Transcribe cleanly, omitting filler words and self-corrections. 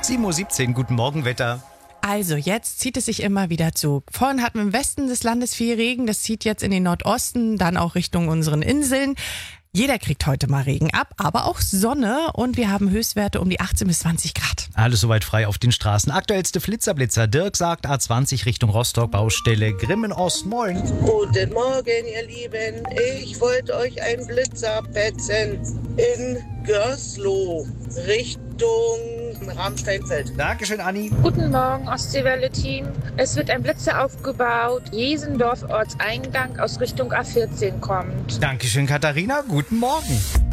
7:17 Uhr, guten Morgen, Wetter. Also jetzt zieht es sich immer wieder zu. Vorhin hatten wir im Westen des Landes viel Regen, das zieht jetzt in den Nordosten, dann auch Richtung unseren Inseln. Jeder kriegt heute mal Regen ab, aber auch Sonne und wir haben Höchstwerte um die 18 bis 20 Grad. Alles soweit frei auf den Straßen. Aktuellste Flitzer. Dirk sagt A20 Richtung Rostock, Baustelle Grimmen-Ost. Moin. Guten Morgen, ihr Lieben. Ich wollte euch einen Blitzer petzen in Görslow Richtung Ramsteinfeld. Dankeschön, Anni. Guten Morgen, Ostseewelle-Team. Es wird ein Blitzer aufgebaut. Jesendorf Ortseingang aus Richtung A14 kommt. Dankeschön, Katharina. Guten Morgen.